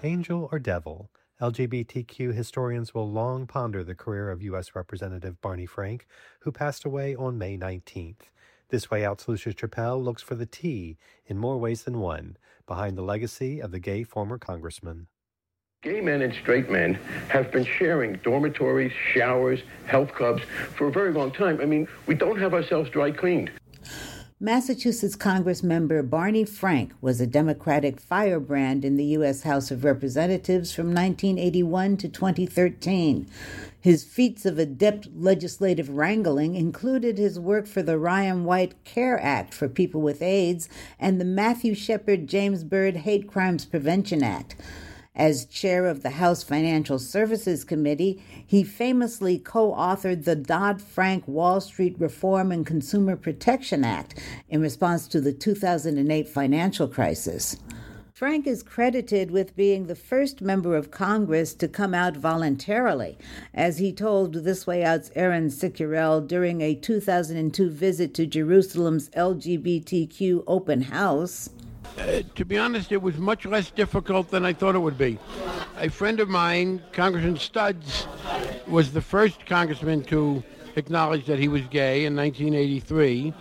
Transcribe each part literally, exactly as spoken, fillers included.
Angel or devil? L G B T Q historians will long ponder the career of U S. Representative Barney Frank, who passed away on May nineteenth. This Way Out's Lucia Chappelle looks for the T, in more ways than one, behind the legacy of the gay former congressman. Gay men and straight men have been sharing dormitories, showers, health clubs for a very long time. I mean, we don't have ourselves dry cleaned. Massachusetts Congress member Barney Frank was a Democratic firebrand in the U S. House of Representatives from nineteen eighty-one to twenty thirteen. His feats of adept legislative wrangling included his work for the Ryan White CARE Act for people with AIDS and the Matthew Shepard James Byrd Hate Crimes Prevention Act. As chair of the House Financial Services Committee, he famously co-authored the Dodd-Frank Wall Street Reform and Consumer Protection Act in response to the two thousand eight financial crisis. Frank is credited with being the first member of Congress to come out voluntarily, as he told This Way Out's Aaron Sicurel during a two thousand two visit to Jerusalem's L G B T Q open house. Uh, to be honest, it was much less difficult than I thought it would be. A friend of mine, Congressman Studs, was the first congressman to acknowledge that he was gay in nineteen eighty-three.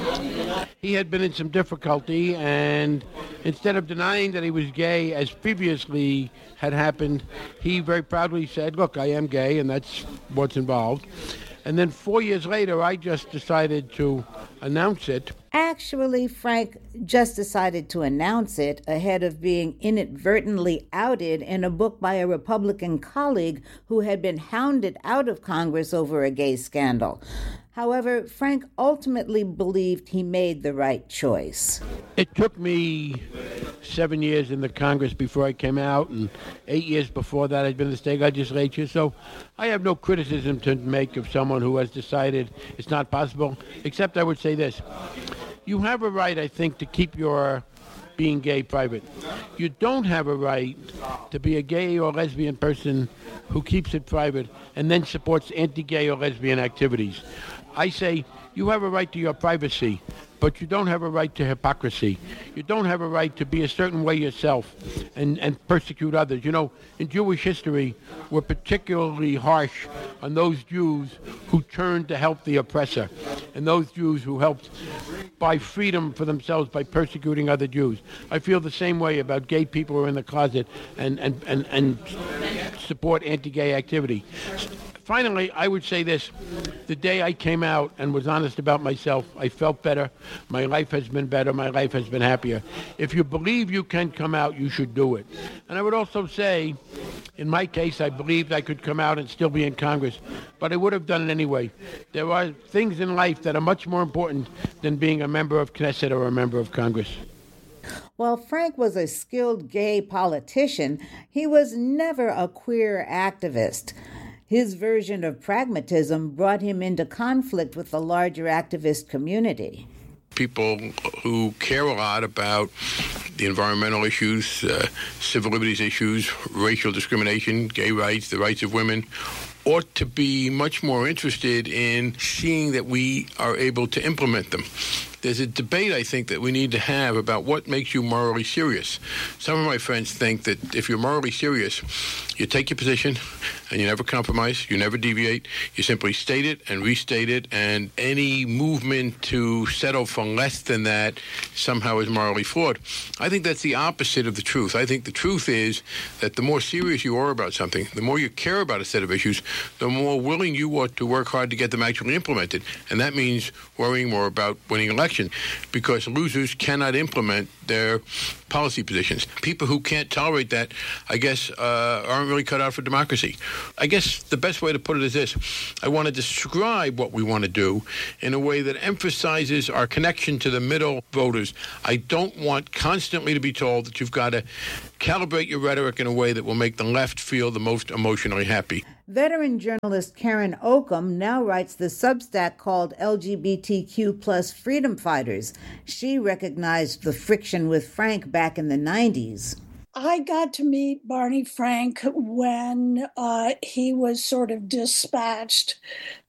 He had been in some difficulty, and instead of denying that he was gay, as previously had happened, he very proudly said, look, I am gay, and that's what's involved. And then four years later, I just decided to announce it. Actually, Frank just decided to announce it ahead of being inadvertently outed in a book by a Republican colleague who had been hounded out of Congress over a gay scandal. However, Frank ultimately believed he made the right choice. It took me seven years in the Congress before I came out, and eight years before that I'd been in the state legislature, so I have no criticism to make of someone who has decided it's not possible, except I would say this. You have a right, I think, to keep your being gay private. You don't have a right to be a gay or lesbian person who keeps it private and then supports anti-gay or lesbian activities. I say you have a right to your privacy, but you don't have a right to hypocrisy. You don't have a right to be a certain way yourself and, and persecute others. You know, in Jewish history, we're particularly harsh on those Jews who turned to help the oppressor and those Jews who helped buy freedom for themselves by persecuting other Jews. I feel the same way about gay people who are in the closet and, and, and, and support anti-gay activity. Finally, I would say this. The day I came out and was honest about myself, I felt better. My life has been better. My life has been happier. If you believe you can come out, you should do it. And I would also say, in my case, I believed I could come out and still be in Congress, but I would have done it anyway. There are things in life that are much more important than being a member of Knesset or a member of Congress. While Frank was a skilled gay politician, he was never a queer activist. His version of pragmatism brought him into conflict with the larger activist community. People who care a lot about the environmental issues, uh, civil liberties issues, racial discrimination, gay rights, the rights of women, ought to be much more interested in seeing that we are able to implement them. There's a debate, I think, that we need to have about what makes you morally serious. Some of my friends think that if you're morally serious, you take your position and you never compromise, you never deviate, you simply state it and restate it, and any movement to settle for less than that somehow is morally flawed. I think that's the opposite of the truth. I think the truth is that the more serious you are about something, the more you care about a set of issues, the more willing you are to work hard to get them actually implemented. And that means worrying more about winning elections, because losers cannot implement their policy positions. People who can't tolerate that, I guess, uh, aren't really cut out for democracy. I guess the best way to put it is this. I want to describe what we want to do in a way that emphasizes our connection to the middle voters. I don't want constantly to be told that you've got to calibrate your rhetoric in a way that will make the left feel the most emotionally happy. Veteran journalist Karen Oakham now writes the Substack called L G B T Q plus Freedom Fighters. She recognized the friction with Frank back in the nineties. I got to meet Barney Frank when uh, he was sort of dispatched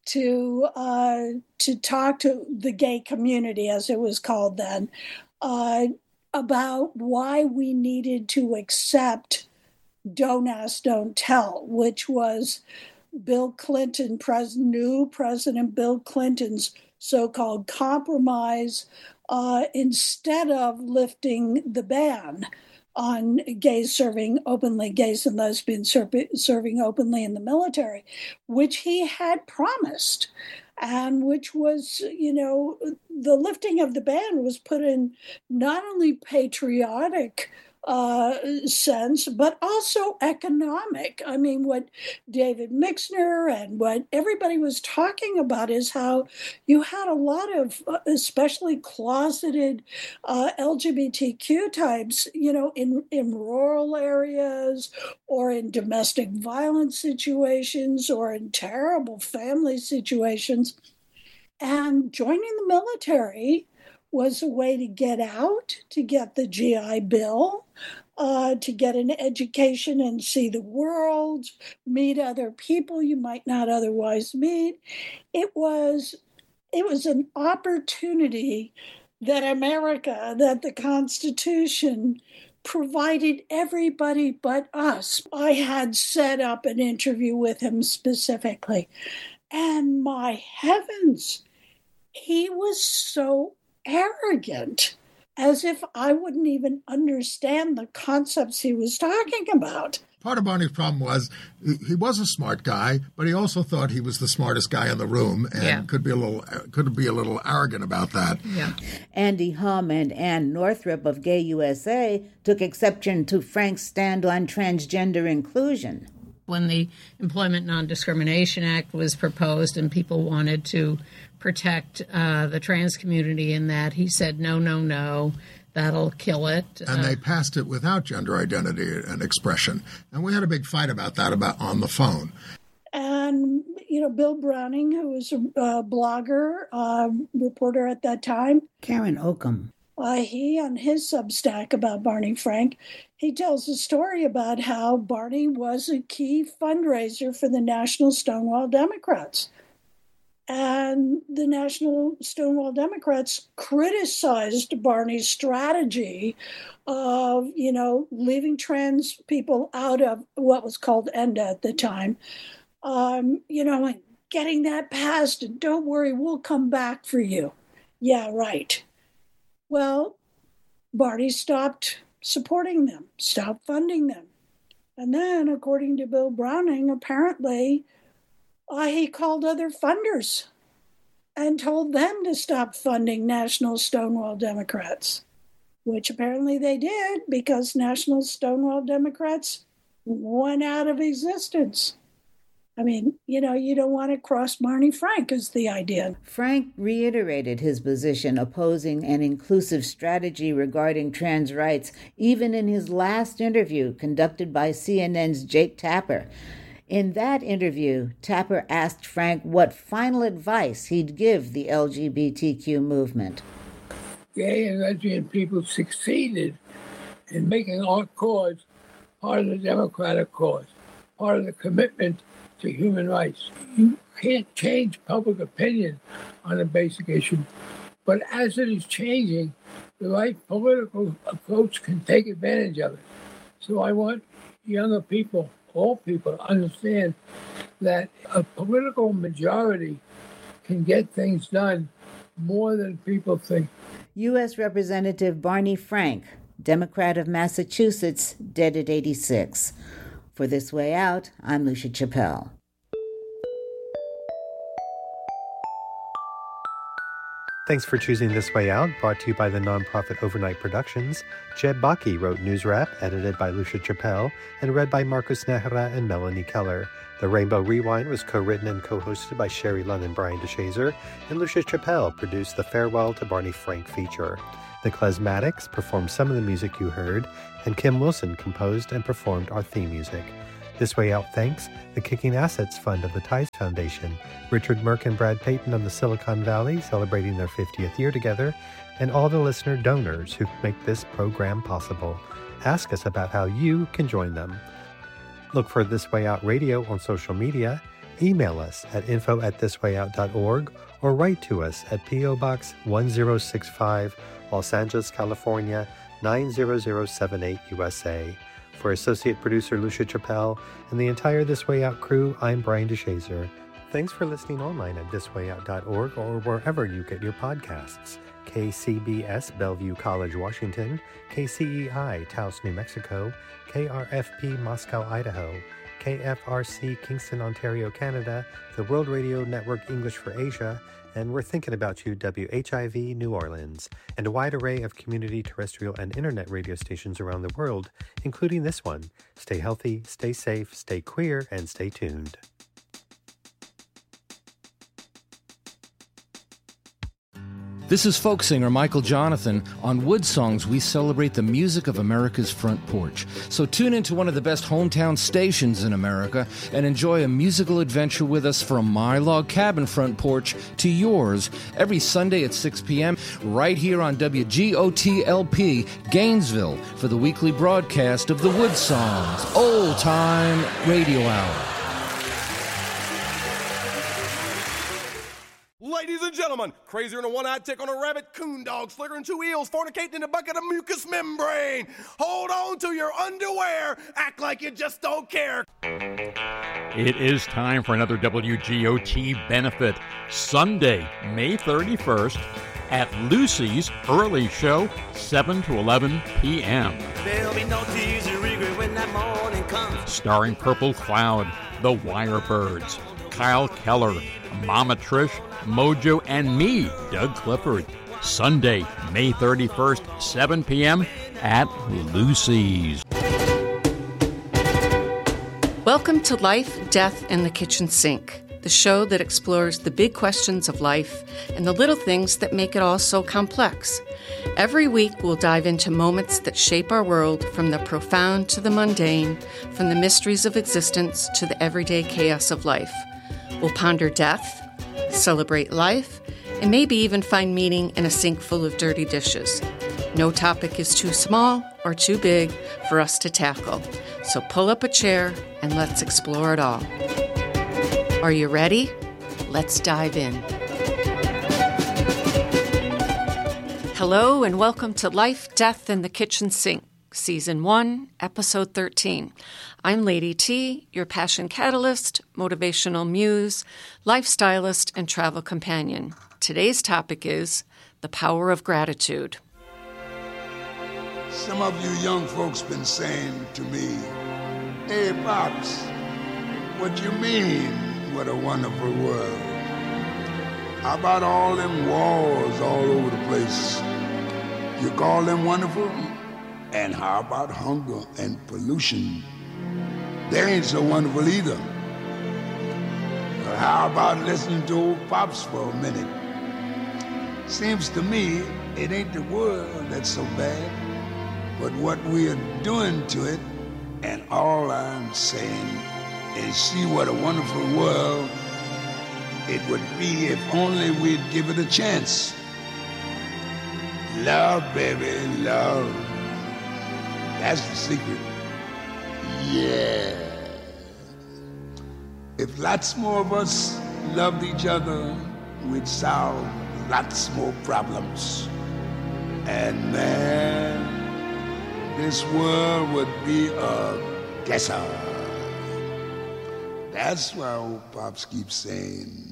to uh, to talk to the gay community, as it was called then, uh, about why we needed to accept Don't Ask, Don't Tell, which was Bill Clinton, pres- new President Bill Clinton's so-called compromise, uh, instead of lifting the ban on gays serving openly, gays and lesbians ser- serving openly in the military, which he had promised, and which was, you know, the lifting of the ban was put in not only patriotic uh, sense, but also economic. I mean, what David Mixner and what everybody was talking about is how you had a lot of, uh, especially closeted uh, L G B T Q types, you know, in, in rural areas or in domestic violence situations or in terrible family situations. And joining the military was a way to get out, to get the G I Bill, uh, to get an education and see the world, meet other people you might not otherwise meet. It was, it was an opportunity that America, that the Constitution provided everybody but us. I had set up an interview with him specifically, and my heavens, he was so arrogant, as if I wouldn't even understand the concepts he was talking about. Part of Barney's problem was he was a smart guy, but he also thought he was the smartest guy in the room, and yeah. could be a little could be a little arrogant about that. Yeah. Andy Hum and Ann Northrup of Gay U S A took exception to Frank's stand on transgender inclusion. When the Employment Non-Discrimination Act was proposed and people wanted to protect uh, the trans community in that, he said, no, no, no, that'll kill it. And uh, they passed it without gender identity and expression. And we had a big fight about that about on the phone. And, you know, Bill Browning, who was a uh, blogger, uh, reporter at that time. Karen Oakham. Uh, he, on his Substack about Barney Frank, he tells a story about how Barney was a key fundraiser for the National Stonewall Democrats. And the National Stonewall Democrats criticized Barney's strategy of, you know, leaving trans people out of what was called E N D A at the time, um, you know, and getting that passed, and don't worry, we'll come back for you. Yeah, right. Well, Barney stopped supporting them, stopped funding them. And then, according to Bill Browning, apparently, Uh, he called other funders and told them to stop funding National Stonewall Democrats, which apparently they did because National Stonewall Democrats went out of existence. I mean, you know, you don't want to cross Barney Frank is the idea. Frank reiterated his position opposing an inclusive strategy regarding trans rights, even in his last interview conducted by C N N's Jake Tapper. In that interview, Tapper asked Frank what final advice he'd give the L G B T Q movement. Gay and lesbian people succeeded in making our cause part of the democratic cause, part of the commitment to human rights. You can't change public opinion on a basic issue, but as it is changing, the right political approach can take advantage of it. So I want younger people, all people, understand that a political majority can get things done more than people think. U S Representative Barney Frank, Democrat of Massachusetts, dead at eighty-six. For This Way Out, I'm Lucia Chappelle. Thanks for choosing This Way Out, brought to you by the nonprofit Overnight Productions. Jeb Baki wrote News Wrap, edited by Lucia Chappelle, and read by Marcus Nehra and Melanie Keller. The Rainbow Rewind was co-written and co-hosted by Sherry Lunn and Brian DeShazer, and Lucia Chappelle produced the Farewell to Barney Frank feature. The Klezmatics performed some of the music you heard, and Kim Wilson composed and performed our theme music. This Way Out thanks the Kicking Assets Fund of the Tides Foundation, Richard Merck and Brad Payton of the Silicon Valley celebrating their fiftieth year together, and all the listener donors who make this program possible. Ask us about how you can join them. Look for This Way Out Radio on social media, email us at info at thiswayout dot org, or write to us at P O Box one zero six five, Los Angeles, California nine zero zero seven eight, U S A. For associate producer Lucia Chappelle and the entire This Way Out crew, I'm Brian DeShazer. Thanks for listening online at this way out dot org or wherever you get your podcasts. K C B S Bellevue College, Washington, K C E I Taos, New Mexico, K R F P Moscow, Idaho, K F R C Kingston, Ontario, Canada, the World Radio Network English for Asia, and We're Thinking About You, W H I V New Orleans, and a wide array of community terrestrial and internet radio stations around the world, including this one. Stay healthy, stay safe, stay queer, and stay tuned. This is folk singer Michael Jonathan. On Wood Songs, we celebrate the music of America's front porch. So tune into one of the best hometown stations in America and enjoy a musical adventure with us from my log cabin front porch to yours every Sunday at six p.m. right here on W G O T L P Gainesville for the weekly broadcast of the Wood Songs Old Time Radio Hour. Ladies and gentlemen, crazier than a one-eyed tick on a rabbit, coon dog, slicker and two eels, fornicating in a bucket of mucous membrane. Hold on to your underwear. Act like you just don't care. It is time for another W G O T benefit. Sunday, May thirty-first, at Lucy's Early Show, seven to eleven p.m. There'll be no tears or regret when that morning comes. Starring Purple Cloud, The Wirebirds, Kyle Keller, Mama Trish, Mojo, and me, Doug Clifford. Sunday, May thirty-first, seven p.m. at Lucy's. Welcome to Life, Death, and the Kitchen Sink, the show that explores the big questions of life and the little things that make it all so complex. Every week, we'll dive into moments that shape our world, from the profound to the mundane, from the mysteries of existence to the everyday chaos of life. We'll ponder death, celebrate life, and maybe even find meaning in a sink full of dirty dishes. No topic is too small or too big for us to tackle. So pull up a chair and let's explore it all. Are you ready? Let's dive in. Hello and welcome to Life, Death, and the Kitchen Sink, Season one, Episode thirteen. I'm Lady T, your passion catalyst, motivational muse, lifestylist, and travel companion. Today's topic is the power of gratitude. Some of you young folks been saying to me, "Hey, Pops, what you mean, what a wonderful world? How about all them wars all over the place? You call them wonderful? And how about hunger and pollution? They ain't so wonderful either. But how about listening to old Pops for a minute? Seems to me it ain't the world that's so bad, but what we are doing to it. And all I'm saying is see what a wonderful world it would be if only we'd give it a chance. Love, baby, love. That's the secret. Yeah. If lots more of us loved each other, we'd solve lots more problems. And man, this world would be a guesser. That's why old Pops keeps saying,